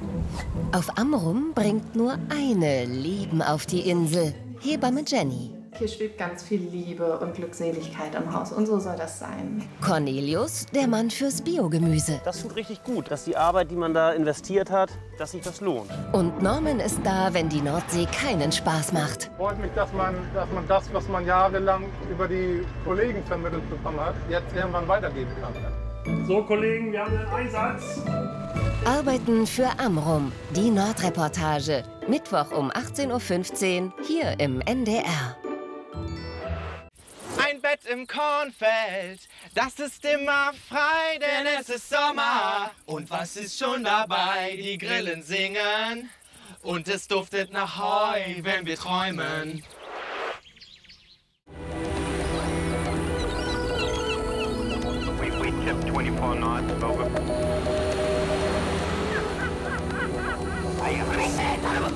Auf Amrum bringt nur eine Leben auf die Insel, Hebamme Jenny. Hier schwebt ganz viel Liebe und Glückseligkeit am Haus und so soll das sein. Cornelius, der Mann fürs Biogemüse. Das tut richtig gut, dass die Arbeit, die man da investiert hat, dass sich das lohnt. Und Norman ist da, wenn die Nordsee keinen Spaß macht. Freut mich, dass man das, was man jahrelang über die Kollegen vermittelt bekommen hat, jetzt irgendwann weitergeben kann. So, Kollegen, wir haben einen Einsatz. Arbeiten für Amrum, die Nordreportage. Mittwoch um 18:15 Uhr hier im NDR. Ein Bett im Kornfeld, das ist immer frei, denn es ist Sommer. Und was ist schon dabei? Die Grillen singen und es duftet nach Heu, wenn wir träumen. We tipped 24 knots, over.